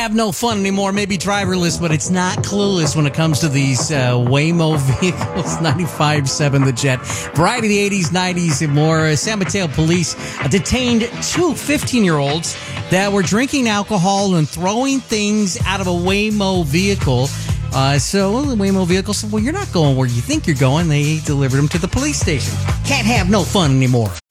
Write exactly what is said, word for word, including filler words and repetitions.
Have no fun anymore. Maybe driverless, but it's not clueless when it comes to these uh, Waymo vehicles. ninety-five point seven The Jet. Variety of the eighties, nineties, and more. Uh, San Mateo police uh, detained two fifteen-year-olds that were drinking alcohol and throwing things out of a Waymo vehicle. Uh, so the Waymo vehicle said, well, you're not going where you think you're going. They delivered them to the police station. Can't have no fun anymore.